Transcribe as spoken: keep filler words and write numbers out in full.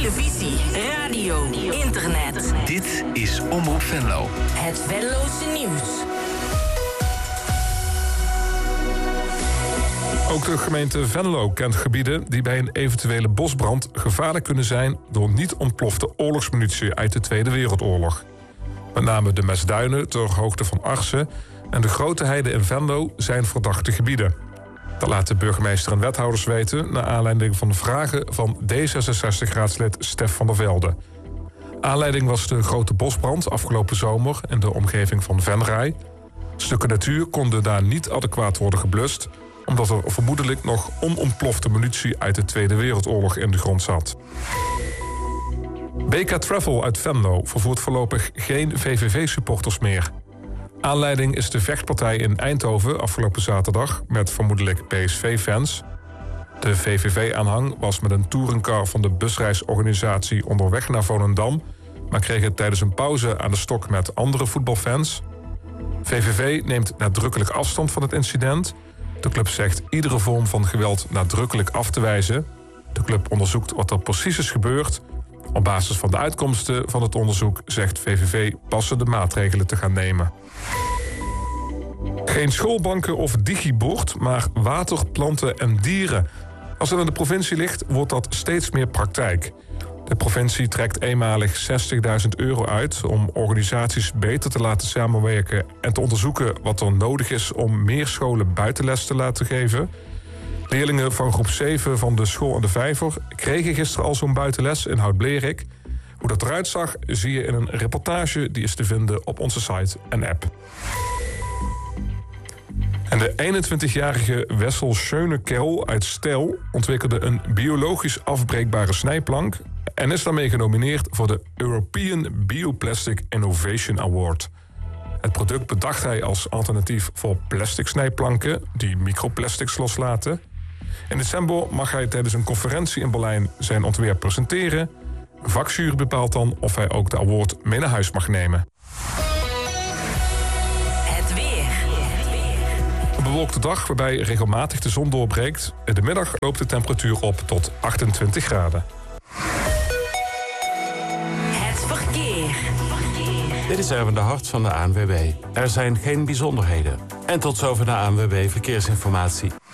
televisie, radio, internet. Dit is Omroep Venlo. Het Venlose nieuws. Ook de gemeente Venlo kent gebieden die bij een eventuele bosbrand gevaarlijk kunnen zijn door niet ontplofte oorlogsmunitie uit de Tweede Wereldoorlog. Met name de Mesduinen ter hoogte van Arsen en de Grote Heide in Venlo zijn verdachte gebieden. Dat laten burgemeester en wethouders weten naar aanleiding van de vragen van D zesenzestig-raadslid Stef van der Velde. Aanleiding was de grote bosbrand afgelopen zomer in de omgeving van Venray. Stukken natuur konden daar niet adequaat worden geblust, omdat er vermoedelijk nog onontplofte munitie uit de Tweede Wereldoorlog in de grond zat. B K Travel uit Venlo vervoert voorlopig geen V V V-supporters meer. Aanleiding is de vechtpartij in Eindhoven afgelopen zaterdag met vermoedelijk P S V-fans. De V V V-aanhang was met een touringcar van de busreisorganisatie onderweg naar Volendam, maar kreeg het tijdens een pauze aan de stok met andere voetbalfans. V V V neemt nadrukkelijk afstand van het incident. De club zegt iedere vorm van geweld nadrukkelijk af te wijzen. De club onderzoekt wat er precies is gebeurd. Op basis van de uitkomsten van het onderzoek zegt V V V passende maatregelen te gaan nemen. Geen schoolbanken of digibord, maar water, planten en dieren. Als het aan de provincie ligt, wordt dat steeds meer praktijk. De provincie trekt eenmalig zestigduizend euro uit om organisaties beter te laten samenwerken en te onderzoeken wat er nodig is om meer scholen buitenles te laten geven. Leerlingen van groep zeven van de school aan de Vijver kregen gisteren al zo'n buitenles in Hout-Blerik. Hoe dat eruit zag, zie je in een reportage die is te vinden op onze site en app. En de eenentwintigjarige Wessel Schönekerl uit Stel ontwikkelde een biologisch afbreekbare snijplank en is daarmee genomineerd voor de European Bioplastic Innovation Award. Het product bedacht hij als alternatief voor plastic snijplanken die microplastics loslaten. In december mag hij tijdens een conferentie in Berlijn zijn ontwerp presenteren. Een vakjury bepaalt dan of hij ook de award mee naar huis mag nemen. Het weer. Een bewolkte dag waarbij regelmatig de zon doorbreekt. In de middag loopt de temperatuur op tot achtentwintig graden. Het verkeer. Dit is Erwin de Hart van de A N W B. Er zijn geen bijzonderheden. En tot zover de A N W B Verkeersinformatie.